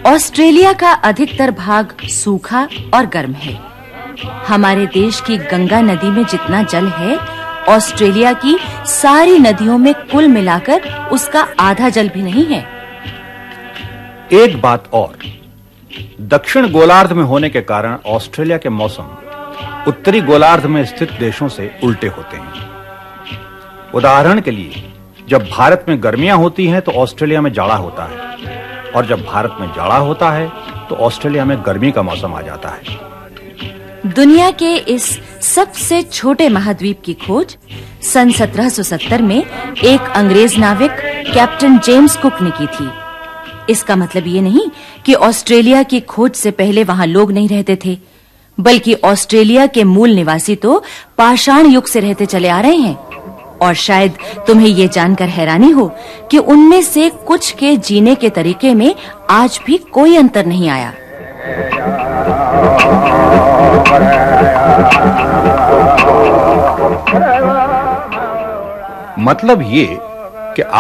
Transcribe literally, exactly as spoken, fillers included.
Australia का अधिकतर भाग सूखा और गर्म है। हमारे देश की गंगा नदी में जितना जल है, ऑस्ट्रेलिया की सारी नदियों में कुल मिलाकर उसका आधा जल भी नहीं है। एक बात और, दक्षिण गोलार्ध में होने के कारण ऑस्ट्रेलिया के मौसम उत्तरी गोलार्ध में स्थित देशों से उल्टे होते हैं। उदाहरण के लिए, जब भारत में गर्मियां होती हैं तो ऑस्ट्रेलिया में जाड़ा होता है, और जब भारत में जाड़ा होता है तो ऑस्ट्रेलिया में गर्मी का मौसम आ जाता है। दुनिया के इस सबसे छोटे महाद्वीप की खोज सन सत्रह सौ सत्तर में एक अंग्रेज नाविक कैप्टन जेम्स कुक ने की थी। इसका मतलब ये नहीं कि ऑस्ट्रेलिया की खोज से पहले वहां लोग नहीं रहते थे, बल्कि ऑस्ट्रेलिया के मूल निवासी तो पाषाण युग से रहते चले आ रहे हैं। और शायद तुम्हें ये जानकर हैरानी हो कि उनमें से कुछ के जीने के तरीके में आज भी कोई अंतर नहीं आया। मतलब ये